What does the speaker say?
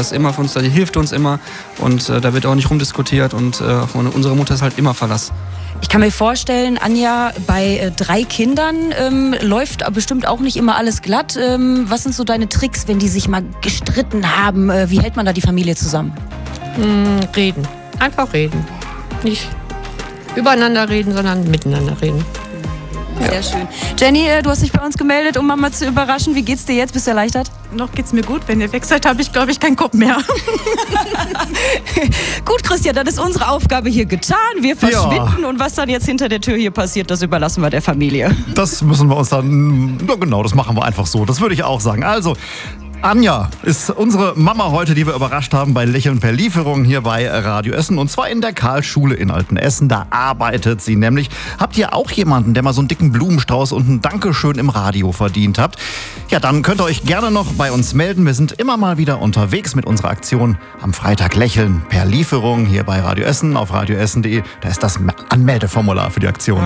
ist immer für uns da, die hilft uns immer und da wird auch nicht rumdiskutiert und auf unsere Mutter ist halt immer Verlass. Ich kann mir vorstellen, Anja, bei 3 Kindern läuft bestimmt auch nicht immer alles glatt. Was sind so deine Tricks, wenn die sich mal gestritten haben? Wie hält man da die Familie zusammen? Reden. Einfach reden. Nicht übereinander reden, sondern miteinander reden. Sehr schön. Jenny, du hast dich bei uns gemeldet, um Mama zu überraschen. Wie geht's dir jetzt? Bist du erleichtert? Noch geht's mir gut. Wenn ihr weg seid, habe ich, glaube ich, keinen Kopf mehr. Gut, Christian, dann ist unsere Aufgabe hier getan. Wir verschwinden und was dann jetzt hinter der Tür hier passiert, das überlassen wir der Familie. Das müssen wir uns dann, ja genau, das machen wir einfach so. Das würde ich auch sagen. Also, Anja ist unsere Mama heute, die wir überrascht haben bei Lächeln per Lieferung hier bei Radio Essen. Und zwar in der Karlsschule in Altenessen. Da arbeitet sie nämlich. Habt ihr auch jemanden, der mal so einen dicken Blumenstrauß und ein Dankeschön im Radio verdient habt? Ja, dann könnt ihr euch gerne noch bei uns melden. Wir sind immer mal wieder unterwegs mit unserer Aktion am Freitag Lächeln per Lieferung hier bei Radio Essen auf radioessen.de. Da ist das Anmeldeformular für die Aktion.